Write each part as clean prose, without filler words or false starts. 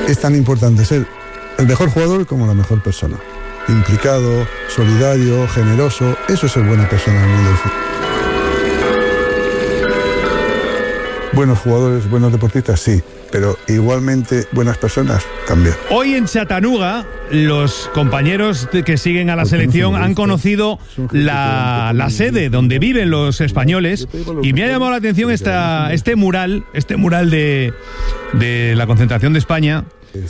es tan importante ser el mejor jugador como la mejor persona. Implicado, solidario, generoso, eso es ser buena persona en el mundo del fútbol. Buenos jugadores, buenos deportistas, sí, pero igualmente buenas personas también. Hoy en Chattanooga, los compañeros que siguen a la selección han conocido la sede donde viven los españoles, y me ha llamado la atención este mural de la concentración de España,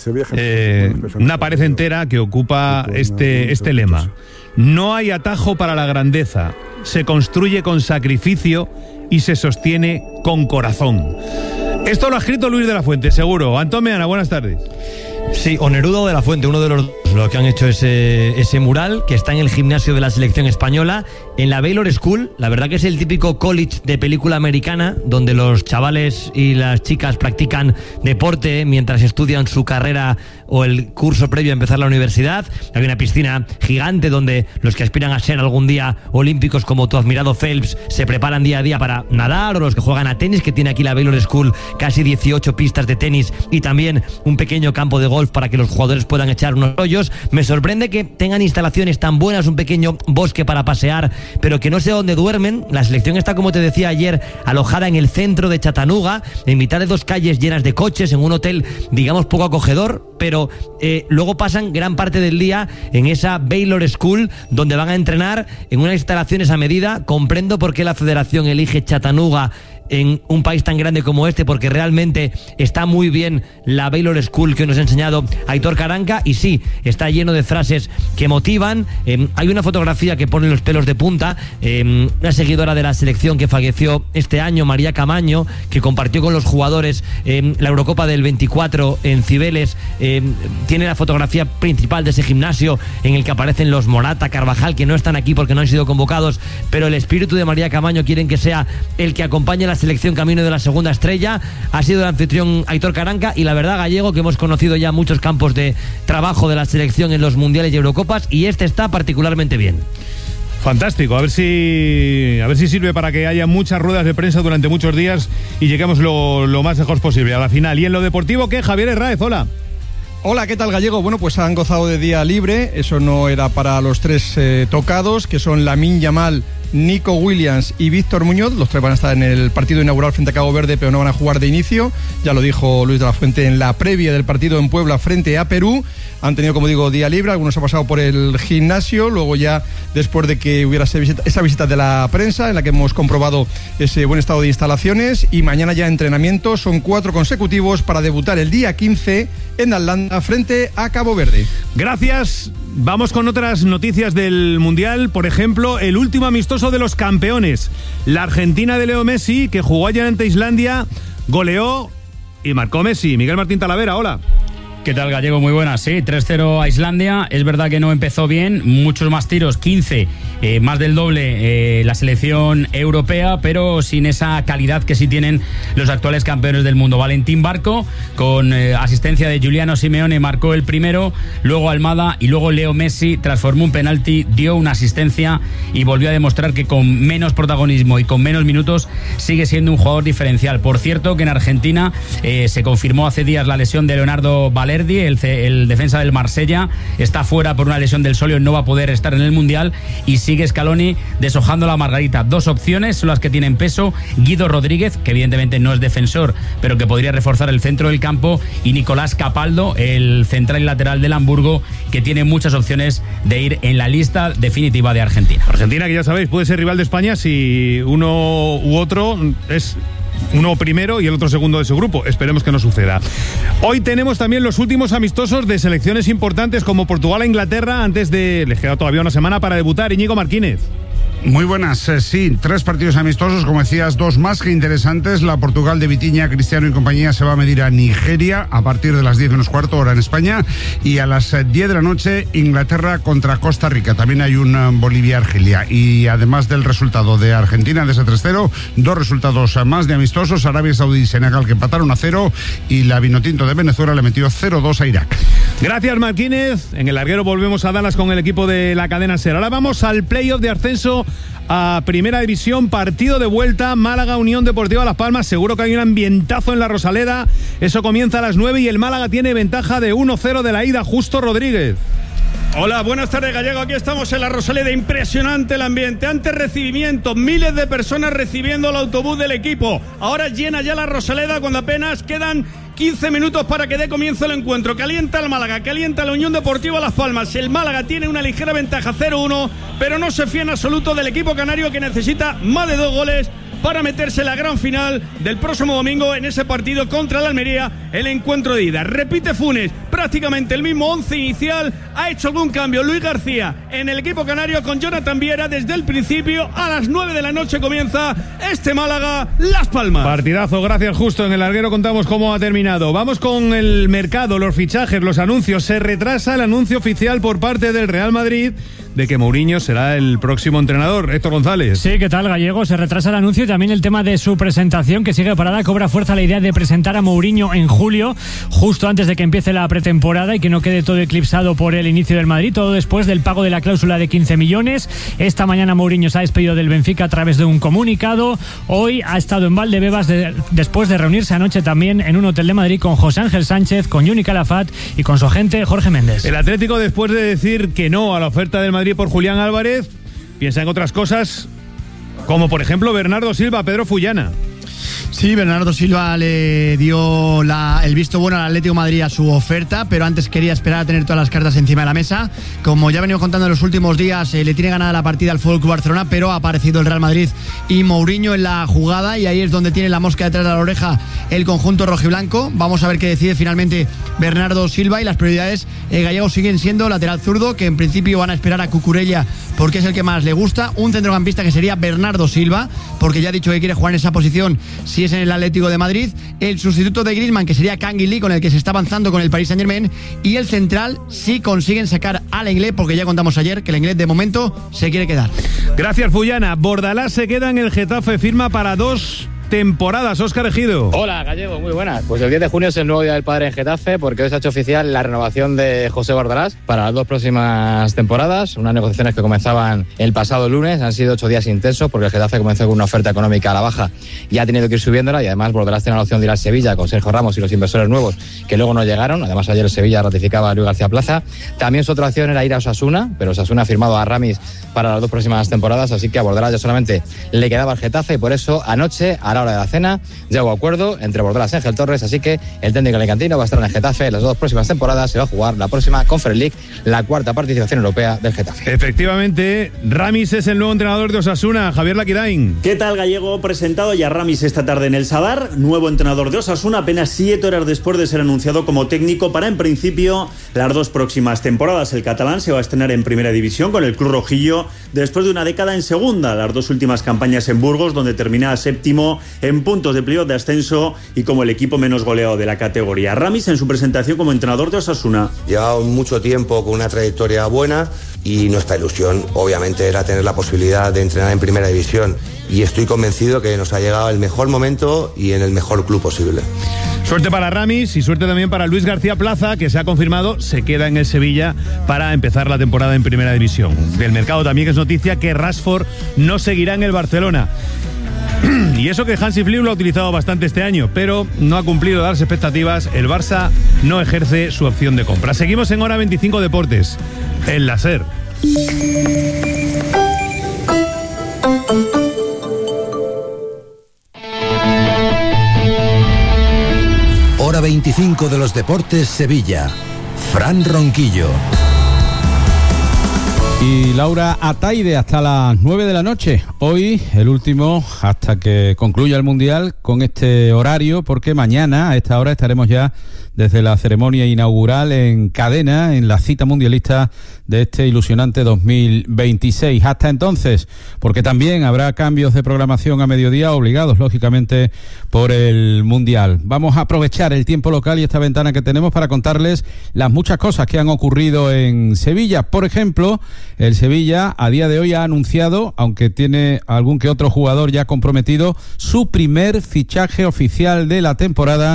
una pared entera que ocupa este lema: no hay atajo para la grandeza, se construye con sacrificio y se sostiene con corazón. Esto lo ha escrito Luis de la Fuente, seguro. Antón Meana, buenas tardes. Sí, o Neruda o de la Fuente, uno de los que han hecho ese mural, que está en el gimnasio de la selección española, en la Baylor School. La verdad que es el típico college de película americana, donde los chavales y las chicas practican deporte mientras estudian su carrera o el curso previo a empezar la universidad. Hay una piscina gigante donde los que aspiran a ser algún día olímpicos, como tu admirado Phelps, se preparan día a día para nadar, o los que juegan a tenis, que tiene aquí la Baylor School casi 18 pistas de tenis y también un pequeño campo de golf para que los jugadores puedan echar unos rollos. Me sorprende que tengan instalaciones tan buenas, un pequeño bosque para pasear, pero que no sé dónde duermen. La selección está, como te decía ayer, alojada en el centro de Chattanooga, en mitad de dos calles llenas de coches, en un hotel, digamos, poco acogedor, pero luego pasan gran parte del día en esa Baylor School, donde van a entrenar en unas instalaciones a medida. Comprendo por qué la federación elige Chattanooga en un país tan grande como este, porque realmente está muy bien la Baylor School que nos ha enseñado Aitor Karanka, y sí, está lleno de frases que motivan. Hay una fotografía que pone los pelos de punta, una seguidora de la selección que falleció este año, María Camaño, que compartió con los jugadores la Eurocopa del 24 en Cibeles. Tiene la fotografía principal de ese gimnasio en el que aparecen los Morata, Carvajal, que no están aquí porque no han sido convocados, pero el espíritu de María Camaño quieren que sea el que acompañe a la selección camino de la segunda estrella. Ha sido el anfitrión Aitor Karanka, y la verdad, Gallego, que hemos conocido ya muchos campos de trabajo de la selección en los mundiales y Eurocopas, y este está particularmente bien. Fantástico, a ver si sirve para que haya muchas ruedas de prensa durante muchos días y lleguemos lo más lejos posible a la final. Y en lo deportivo, ¿qué? Javier Herráez, hola. Hola, ¿qué tal, Gallego? Bueno, pues han gozado de día libre. Eso no era para los tres tocados, que son Lamine Yamal, Nico Williams y Víctor Muñoz. Los tres van a estar en el partido inaugural frente a Cabo Verde, pero no van a jugar de inicio. Ya lo dijo Luis de la Fuente en la previa del partido en Puebla frente a Perú. Han tenido, como digo, día libre. Algunos han pasado por el gimnasio. Luego, ya después de que hubiera esa visita de la prensa, en la que hemos comprobado ese buen estado de instalaciones, y mañana ya entrenamiento. Son 4 consecutivos para debutar el día 15 en Atlanta frente a Cabo Verde. Gracias. Vamos con otras noticias del Mundial. Por ejemplo, el último amistoso de los campeones. La Argentina de Leo Messi, que jugó ayer ante Islandia, goleó y marcó Messi. Miguel Martín Talavera, hola. ¿Qué tal, Gallego? Muy buenas. Sí, 3-0 a Islandia. Es verdad que no empezó bien, muchos más tiros, 15, más del doble la selección europea, pero sin esa calidad que sí tienen los actuales campeones del mundo. Valentín Barco, con asistencia de Giuliano Simeone, marcó el primero, luego Almada, y luego Leo Messi transformó un penalti, dio una asistencia y volvió a demostrar que con menos protagonismo y con menos minutos sigue siendo un jugador diferencial. Por cierto, que en Argentina se confirmó hace días la lesión de Leonardo Valerdi, el defensa del Marsella, está fuera por una lesión del sóleo, no va a poder estar en el Mundial, y sigue Scaloni deshojando la margarita. 2 opciones son las que tienen peso: Guido Rodríguez, que evidentemente no es defensor, pero que podría reforzar el centro del campo, y Nicolás Capaldo, el central y lateral del Hamburgo, que tiene muchas opciones de ir en la lista definitiva de Argentina. Argentina, que ya sabéis, puede ser rival de España si uno u otro es uno primero y el otro segundo de su grupo. Esperemos que no suceda. Hoy tenemos también los últimos amistosos de selecciones importantes como Portugal e Inglaterra, antes de... les queda todavía una semana para debutar. Íñigo Martínez. Muy buenas, sí, 3 partidos amistosos, como decías, 2 más que interesantes. La Portugal de Vitinha, Cristiano y compañía se va a medir a Nigeria a partir de las 10 menos cuarto, hora en España, y a las 10 de la noche Inglaterra contra Costa Rica. También hay un Bolivia-Argelia, y además del resultado de Argentina de ese 3-0, 2 resultados más de amistosos: Arabia Saudí y Senegal, que empataron a 0, y la Vinotinto de Venezuela le metió 0-2 a Irak. Gracias, Martínez. En el larguero volvemos a Dallas con el equipo de la cadena SER. Ahora vamos al playoff de ascenso a Primera División, partido de vuelta, Málaga Unión Deportiva Las Palmas. Seguro que hay un ambientazo en la Rosaleda. Eso comienza a las 9 y el Málaga tiene ventaja de 1-0 de la ida. Justo Rodríguez. Hola, buenas tardes, Gallego. Aquí estamos en la Rosaleda. Impresionante el ambiente. Antes recibimiento, miles de personas recibiendo el autobús del equipo. Ahora llena ya la Rosaleda cuando apenas quedan 15 minutos para que dé comienzo el encuentro. Calienta el Málaga, calienta la Unión Deportiva Las Palmas. El Málaga tiene una ligera ventaja, 0-1, pero no se fía en absoluto del equipo canario, que necesita más de 2 goles para meterse en la gran final del próximo domingo en ese partido contra el Almería, el encuentro de ida. Repite Funes, prácticamente el mismo 11 inicial. Ha hecho algún cambio Luis García en el equipo canario con Jonathan Viera desde el principio. A las 9 de la noche comienza este Málaga Las Palmas. Partidazo, gracias. Justo en el larguero contamos cómo ha terminado. Vamos con el mercado, los fichajes, los anuncios. Se retrasa el anuncio oficial por parte del Real Madrid de que Mourinho será el próximo entrenador. Héctor González. Sí, ¿qué tal, Gallego? Se retrasa el anuncio y también el tema de su presentación, que sigue parada. Cobra fuerza la idea de presentar a Mourinho en julio, justo antes de que empiece la pretemporada, y que no quede todo eclipsado por el inicio del Madrid, todo después del pago de la cláusula de 15 millones. Esta mañana Mourinho se ha despedido del Benfica a través de un comunicado. Hoy ha estado en Valdebebas después de reunirse anoche también en un hotel de Madrid con José Ángel Sánchez, con Juni Calafat y con su agente Jorge Méndez. El Atlético, después de decir que no a la oferta del Madrid por Julián Álvarez, piensa en otras cosas, como por ejemplo Bernardo Silva a Pedro Fullana. Sí, Bernardo Silva le dio el visto bueno al Atlético de Madrid a su oferta, pero antes quería esperar a tener todas las cartas encima de la mesa. Como ya venimos contando en los últimos días, le tiene ganada la partida al FC Barcelona, pero ha aparecido el Real Madrid y Mourinho en la jugada, y ahí es donde tiene la mosca detrás de la oreja el conjunto rojiblanco. Vamos a ver qué decide finalmente Bernardo Silva, y las prioridades gallegos siguen siendo lateral zurdo, que en principio van a esperar a Cucurella porque es el que más le gusta, un centrocampista que sería Bernardo Silva, porque ya ha dicho que quiere jugar en esa posición si es en el Atlético de Madrid, el sustituto de Griezmann, que sería Canguilí, con el que se está avanzando con el Paris Saint-Germain, y el central si consiguen sacar al Inglés, porque ya contamos ayer que el Inglés de momento se quiere quedar. Gracias, Fullana. Bordalás se queda en el Getafe, firma para 2 temporadas. Óscar Ejido. Hola, Gallego, muy buenas. Pues el 10 de junio es el nuevo Día del Padre en Getafe, porque hoy se ha hecho oficial la renovación de José Bordalás para las 2 próximas temporadas. Unas negociaciones que comenzaban el pasado lunes. Han sido 8 días intensos, porque el Getafe comenzó con una oferta económica a la baja y ha tenido que ir subiéndola, y además Bordalás tiene la opción de ir al Sevilla con Sergio Ramos y los inversores nuevos que luego no llegaron. Además, ayer el Sevilla ratificaba a Luis García Plaza. También su otra opción era ir a Osasuna, pero Osasuna ha firmado a Ramis para las 2 próximas temporadas, así que a Bordalás ya solamente le quedaba el Getafe, y por eso anoche, a la hora de la cena, ya hubo acuerdo entre Bordalás y Ángel Torres, así que el técnico alicantino va a estar en el Getafe las 2 próximas temporadas. Se va a jugar la próxima Conference League, la 4ª participación europea del Getafe. Efectivamente, Ramis es el nuevo entrenador de Osasuna. Javier Laquirain. ¿Qué tal, Gallego? Presentado ya Ramis esta tarde en el Sadar, nuevo entrenador de Osasuna, apenas 7 horas después de ser anunciado como técnico para, en principio, las 2 próximas temporadas. El catalán se va a estrenar en Primera División con el club rojillo después de una década en Segunda, las 2 últimas campañas en Burgos, donde termina 7º en puntos de playoff de ascenso y como el equipo menos goleado de la categoría. Ramis, en su presentación como entrenador de Osasuna: llevaba mucho tiempo con una trayectoria buena, y nuestra ilusión obviamente era tener la posibilidad de entrenar en Primera División, y estoy convencido que nos ha llegado el mejor momento y en el mejor club posible. Suerte para Ramis y suerte también para Luis García Plaza, que se ha confirmado, se queda en el Sevilla para empezar la temporada en Primera División. Del mercado también es noticia que Rashford no seguirá en el Barcelona. Y eso que Hansi Flick lo ha utilizado bastante este año, pero no ha cumplido las expectativas. El Barça no ejerce su opción de compra. Seguimos en Hora 25 Deportes, el láser. Hora 25 de los Deportes, Sevilla. Fran Ronquillo. Y Laura Ataide hasta las 9 de la noche. Hoy el último hasta que concluya el Mundial con este horario, porque mañana a esta hora estaremos ya desde la ceremonia inaugural en cadena en la cita mundialista de este ilusionante 2026. Hasta entonces, porque también habrá cambios de programación a mediodía obligados, lógicamente, por el Mundial. Vamos a aprovechar el tiempo local y esta ventana que tenemos para contarles las muchas cosas que han ocurrido en Sevilla. Por ejemplo, el Sevilla a día de hoy ha anunciado, aunque tiene algún que otro jugador ya comprometido, su primer fichaje oficial de la temporada,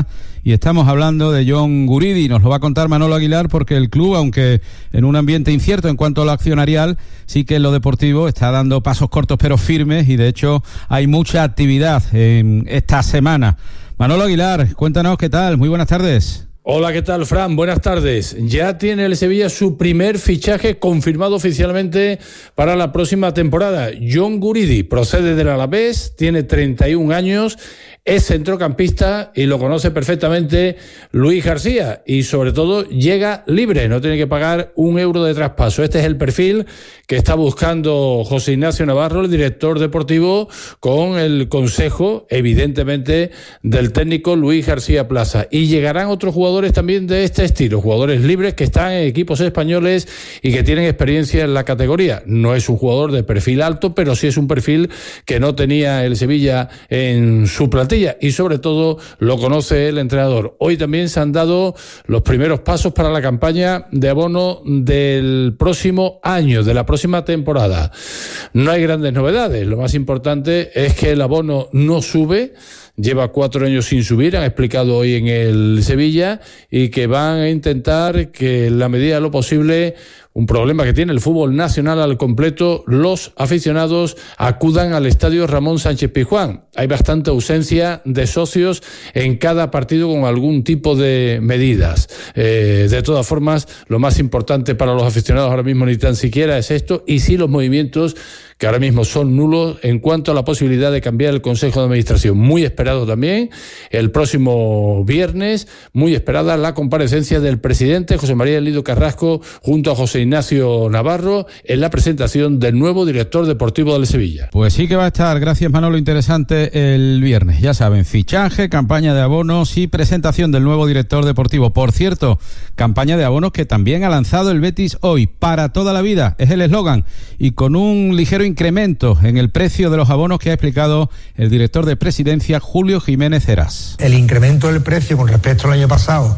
y estamos hablando de John Guridi. Nos lo va a contar Manolo Aguilar, porque el club, aunque en un ambiente incierto en cuanto a lo accionarial, sí que en lo deportivo está dando pasos cortos pero firmes, y de hecho hay mucha actividad en esta semana. Manolo Aguilar, cuéntanos qué tal. Muy buenas tardes. Hola, ¿qué tal, Fran? Buenas tardes. Ya tiene el Sevilla su primer fichaje confirmado oficialmente para la próxima temporada. John Guridi procede del Alavés, tiene 31 años, es centrocampista y lo conoce perfectamente Luis García, y sobre todo llega libre, no tiene que pagar €1 de traspaso. Este es el perfil que está buscando José Ignacio Navarro, el director deportivo, con el consejo, evidentemente, del técnico Luis García Plaza. Y llegarán otros jugadores también de este estilo, jugadores libres que están en equipos españoles y que tienen experiencia en la categoría. No es un jugador de perfil alto, pero sí es un perfil que no tenía el Sevilla en su plantilla, y sobre todo lo conoce el entrenador. Hoy también se han dado los primeros pasos para la campaña de abono del próximo año, de la próxima temporada. No hay grandes novedades, lo más importante es que el abono no sube. Lleva 4 años sin subir, han explicado hoy en el Sevilla, y que van a intentar que, en la medida de lo posible, un problema que tiene el fútbol nacional al completo, los aficionados acudan al estadio Ramón Sánchez Pizjuán. Hay bastante ausencia de socios en cada partido con algún tipo de medidas. De todas formas, lo más importante para los aficionados ahora mismo ni tan siquiera es esto, y sí los movimientos, que ahora mismo son nulos en cuanto a la posibilidad de cambiar el Consejo de Administración. Muy esperado también el próximo viernes, muy esperada la comparecencia del presidente José María Lido Carrasco junto a José Ignacio Navarro en la presentación del nuevo director deportivo del Sevilla. Pues sí que va a estar, gracias Manolo, interesante el viernes. Ya saben, fichaje, campaña de abonos y presentación del nuevo director deportivo. Por cierto, campaña de abonos que también ha lanzado el Betis hoy, para toda la vida, es el eslogan, y con un ligero incremento en el precio de los abonos que ha explicado el director de Presidencia, Julio Jiménez Heras. El incremento del precio con respecto al año pasado,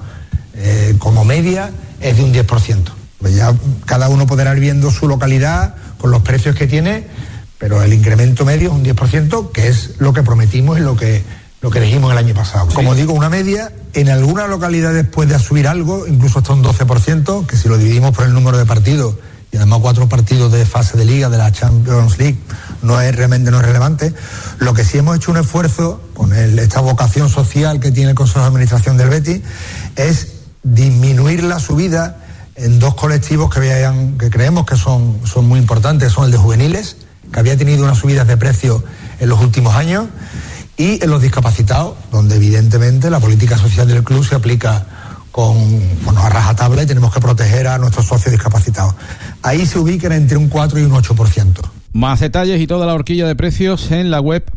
como media, es de un 10%. Pues ya cada uno podrá ir viendo su localidad con los precios que tiene, pero el incremento medio es un 10%, que es lo que prometimos y lo que dijimos el año pasado. Como digo, una media, en algunas localidades puede subir algo, incluso hasta un 12%, que si lo dividimos por el número de partidos, y además 4 partidos de fase de liga de la Champions League, no es relevante. Lo que sí hemos hecho un esfuerzo con esta vocación social que tiene el Consejo de Administración del Betis es disminuir la subida en 2 colectivos que creemos que son muy importantes. Son el de juveniles, que había tenido unas subidas de precio en los últimos años, y en los discapacitados, donde evidentemente la política social del club se aplica a rajatabla, y tenemos que proteger a nuestros socios discapacitados. Ahí se ubican entre un 4 y un 8%. Más detalles y toda la horquilla de precios en la web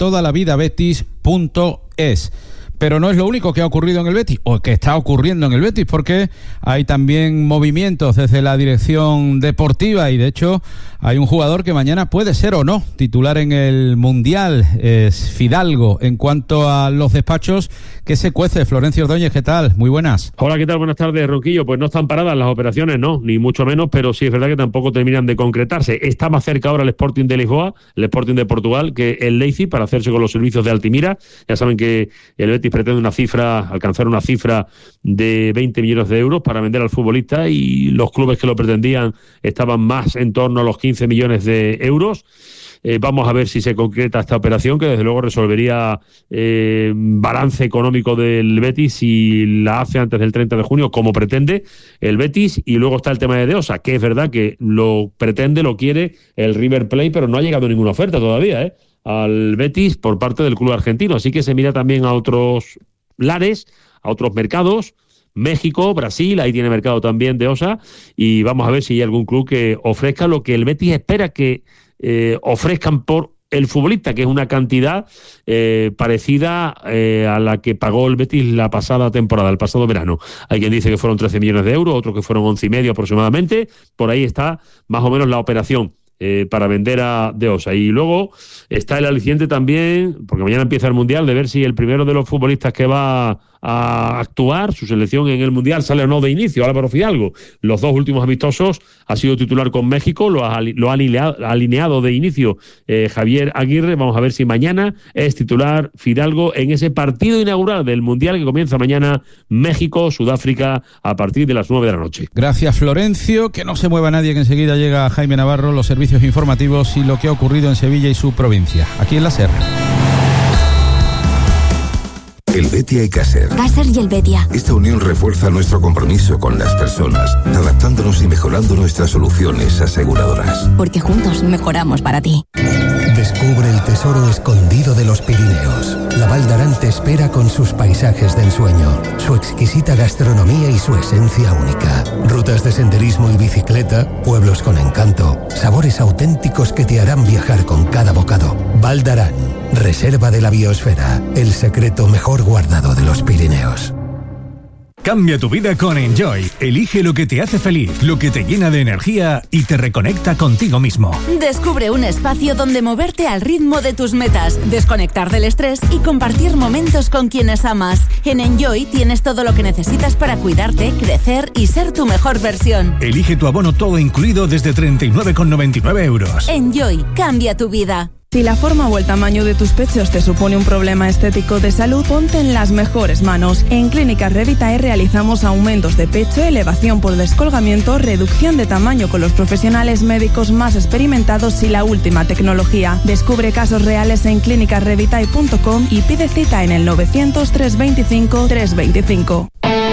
paratodalavidabetis.es. Pero no es lo único que ha ocurrido en el Betis, o que está ocurriendo en el Betis, porque hay también movimientos desde la dirección deportiva, y de hecho hay un jugador que mañana puede ser o no titular en el Mundial, es Fidalgo. En cuanto a los despachos, ¿qué se cuece? Florencio Ordóñez, ¿qué tal? Muy buenas. Hola, ¿qué tal? Buenas tardes, Ronquillo. Pues no están paradas las operaciones, no, ni mucho menos, pero sí es verdad que tampoco terminan de concretarse. Está más cerca ahora el Sporting de Lisboa, el Sporting de Portugal, que el Leipzig, para hacerse con los servicios de Altimira. Ya saben que el Betis pretende alcanzar una cifra de 20 millones de euros para vender al futbolista, y los clubes que lo pretendían estaban más en torno a los 15 millones de euros. Vamos a ver si se concreta esta operación, que desde luego resolvería balance económico del Betis si la hace antes del 30 de junio, como pretende el Betis. Y luego está el tema de Deosa, que es verdad que lo pretende, lo quiere el River Plate, pero no ha llegado ninguna oferta todavía, al Betis por parte del club argentino. Así que se mira también a otros lares, a otros mercados. México, Brasil, ahí tiene mercado también Deosa, y vamos a ver si hay algún club que ofrezca lo que el Betis espera que ofrezcan por el futbolista, que es una cantidad parecida a la que pagó el Betis la pasada temporada, el pasado verano. Hay quien dice que fueron 13 millones de euros, otro que fueron 11,5 aproximadamente. Por ahí está más o menos la operación para vender a Deosa. Y luego está el aliciente también, porque mañana empieza el Mundial, de ver si el primero de los futbolistas que va a actuar, su selección en el Mundial sale o no de inicio, Álvaro Fidalgo. Los 2 últimos amistosos ha sido titular con México, lo ha alineado de inicio Javier Aguirre. Vamos a ver si mañana es titular Fidalgo en ese partido inaugural del Mundial que comienza mañana, México-Sudáfrica, a partir de las 9 de la noche. Gracias, Florencio. Que no se mueva nadie, que enseguida llega Jaime Navarro, los servicios informativos y lo que ha ocurrido en Sevilla y su provincia. Aquí en La Ser. El Betia y Caser. Caser y el Betia. Esta unión refuerza nuestro compromiso con las personas, adaptándonos y mejorando nuestras soluciones aseguradoras. Porque juntos mejoramos para ti. Descubre el tesoro escondido de los Pirineos. La Val d'Aran te espera con sus paisajes de ensueño, su exquisita gastronomía y su esencia única. Rutas de senderismo y bicicleta, pueblos con encanto, sabores auténticos que te harán viajar con cada bocado. Val d'Aran, reserva de la biosfera, el secreto mejor guardado de los Pirineos. Cambia tu vida con Enjoy. Elige lo que te hace feliz, lo que te llena de energía y te reconecta contigo mismo. Descubre un espacio donde moverte al ritmo de tus metas, desconectar del estrés y compartir momentos con quienes amas. En Enjoy tienes todo lo que necesitas para cuidarte, crecer y ser tu mejor versión. Elige tu abono todo incluido desde 39,99 euros. Enjoy, cambia tu vida. Si la forma o el tamaño de tus pechos te supone un problema estético de salud, ponte en las mejores manos. En Clínicas Revitae realizamos aumentos de pecho, elevación por descolgamiento, reducción de tamaño con los profesionales médicos más experimentados y la última tecnología. Descubre casos reales en clinicasrevitae.com y pide cita en el 900 325 325.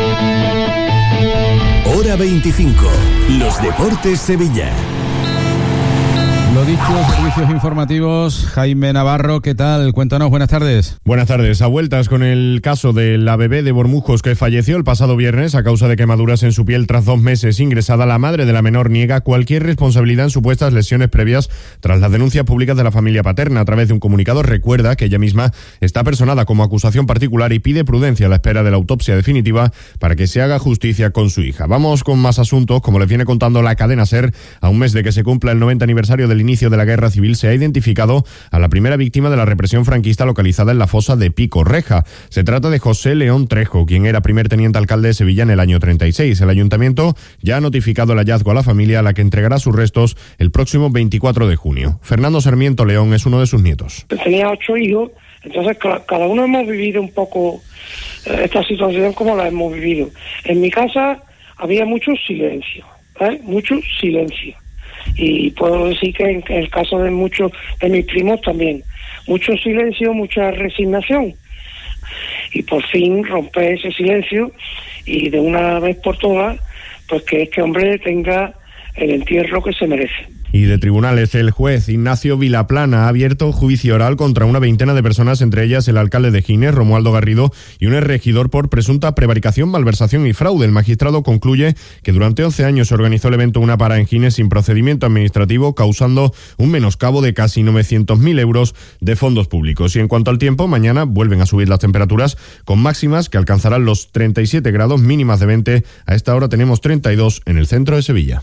Hora 25. Los Deportes Sevilla. Lo dicho, servicios informativos. Jaime Navarro, ¿qué tal? Cuéntanos, buenas tardes. Buenas tardes. A vueltas con el caso de la bebé de Bormujos que falleció el pasado viernes a causa de quemaduras en su piel tras 2 meses ingresada, la madre de la menor niega cualquier responsabilidad en supuestas lesiones previas tras las denuncias públicas de la familia paterna. A través de un comunicado recuerda que ella misma está personada como acusación particular y pide prudencia a la espera de la autopsia definitiva para que se haga justicia con su hija. Vamos con más asuntos. Como les viene contando la cadena SER, a un mes de que se cumpla el 90 aniversario del inicio de la Guerra Civil, se ha identificado a la primera víctima de la represión franquista localizada en la fosa de Pico Reja. Se trata de José León Trejo, quien era primer teniente alcalde de Sevilla en el año 36. El ayuntamiento ya ha notificado el hallazgo a la familia, a la que entregará sus restos el próximo 24 de junio. Fernando Sarmiento León es uno de sus nietos. Tenía 8 hijos, entonces cada uno hemos vivido un poco esta situación como la hemos vivido. En mi casa había mucho silencio, mucho silencio. Y puedo decir que en el caso de muchos de mis primos también, mucho silencio, mucha resignación. Y por fin romper ese silencio y de una vez por todas, pues que este hombre tenga el entierro que se merece. Y de tribunales, el juez Ignacio Vilaplana ha abierto juicio oral contra una veintena de personas, entre ellas el alcalde de Gines, Romualdo Garrido, y un exregidor por presunta prevaricación, malversación y fraude. El magistrado concluye que durante 11 años se organizó el evento Una Para en Gines sin procedimiento administrativo, causando un menoscabo de casi 900.000 euros de fondos públicos. Y en cuanto al tiempo, mañana vuelven a subir las temperaturas con máximas que alcanzarán los 37 grados, mínimas de 20. A esta hora tenemos 32 en el centro de Sevilla.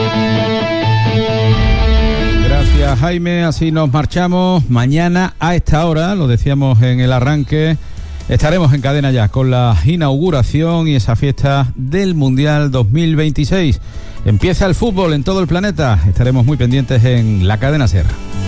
Gracias, Jaime. Así nos marchamos. Mañana a esta hora, lo decíamos en el arranque, estaremos en cadena ya con la inauguración y esa fiesta del Mundial 2026. Empieza el fútbol en todo el planeta. Estaremos muy pendientes en la cadena SER.